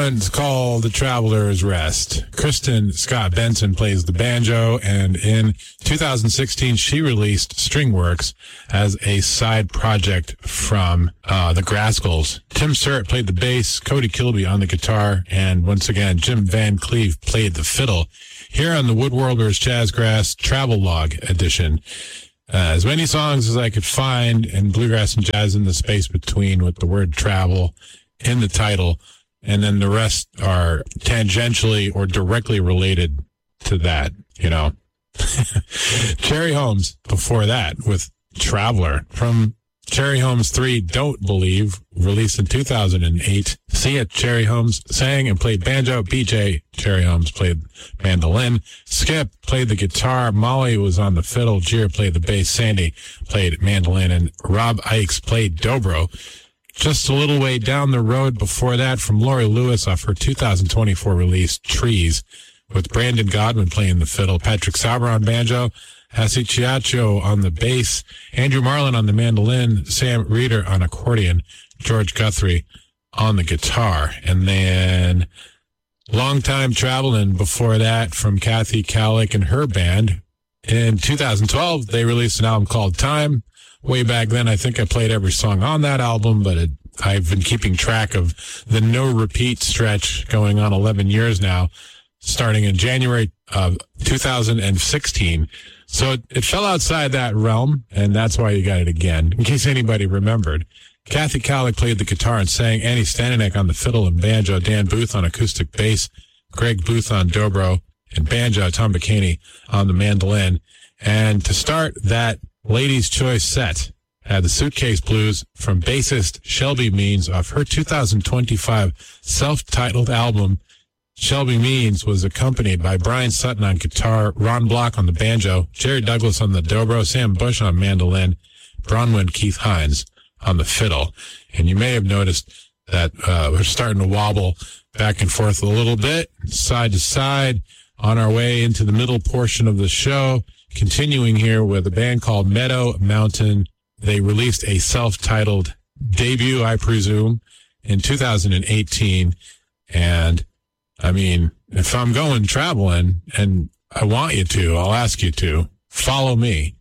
one's called The Traveler's Rest. Kristen Scott Benson plays the banjo, and in 2016, she released Stringworks as a side project from the Grascals. Tim Surratt played the bass, Cody Kilby on the guitar, and once again, Jim Van Cleve played the fiddle. Here on the Woodworlders Jazzgrass Travel Log edition. As many songs as I could find, and bluegrass and jazz in the space between with the word travel in the title, and then the rest are tangentially or directly related to that, you know. Cherry Holmes before that with Traveler from Cherry Holmes 3, Don't Believe, released in 2008. Sia Cherry Holmes sang and played banjo. BJ Cherry Holmes played mandolin. Skip played the guitar. Molly was on the fiddle. Jeer played the bass. Sandy played mandolin. And Rob Ikes played dobro. Just a little way down the road before that, from Lori Lewis off her 2024 release, Trees, with Brandon Godwin playing the fiddle, Patrick Sauber on banjo, Hasi Chiacho on the bass, Andrew Marlin on the mandolin, Sam Reeder on accordion, George Guthrie on the guitar. And then Long Time Travelin' before that from Kathy Calick and her band. In 2012, they released an album called Time. Way back then, I think I played every song on that album, but I've been keeping track of the no repeat stretch going on 11 years now, starting in January of 2016. So it fell outside that realm, and that's why you got it again, in case anybody remembered. Kathy Calick played the guitar and sang, Annie Staninek on the fiddle and banjo, Dan Booth on acoustic bass, Greg Booth on dobro and banjo, Tom Bicany on the mandolin. And to start that Ladies' Choice set, had the Suitcase Blues from bassist Shelby Means off her 2025 self-titled album. Shelby Means was accompanied by Brian Sutton on guitar, Ron Block on the banjo, Jerry Douglas on the dobro, Sam Bush on mandolin, Bronwyn Keith Hines on the fiddle. And you may have noticed that we're starting to wobble back and forth a little bit, side to side, on our way into the middle portion of the show. Continuing here with a band called Meadow Mountain. They released a self-titled debut, I presume, in 2018. And I mean, if I'm going traveling, and I want you to, I'll ask you to, follow me.